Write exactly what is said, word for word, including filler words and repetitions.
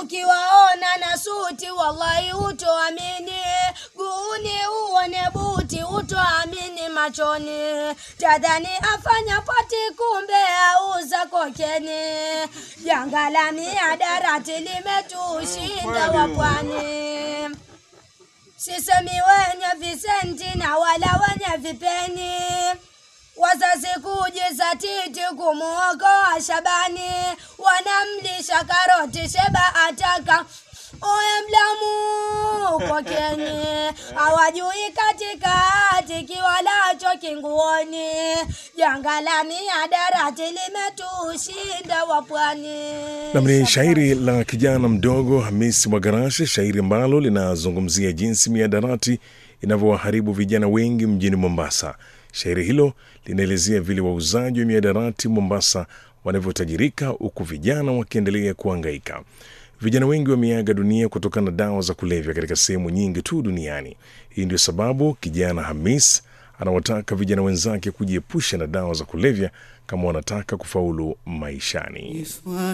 ukiwaona na suti wallahi utoamini, guuni uone buti utoamini machoni, tadhani afanya pati kumbe auza kokeni, janga la mihadarati limetushinda wapwani. Sisemi wenye visenti na wala wenye vipeni, wazazi kujizatiti kumuokoa Shabani, wanamlisha karoti Sheba ataka oye mlamu kokeni, hawajui katikati kiwalacho kinguoni, janga la mihadarati limetushinda wapwani. Namni shairi la kijana mdogo Hamisi Mwagarashi, shairi ambalo linazungumzia jinsi mihadarati inavyoharibu vijana wengi mjini Mombasa. Shairi hilo linaelezea vile wauzaji wa mihadarati Mombasa wanavyotajirika huku vijana wakiendelea kuhangaika. Vijana wengi wameaga dunia kutokana na dawa za kulevya katika sehemu nyingi tu duniani. Hii ndio sababu kijana Hamis anawataka vijana wenzake kujiepusha na dawa za kulevya kama wanataka kufaulu maishani.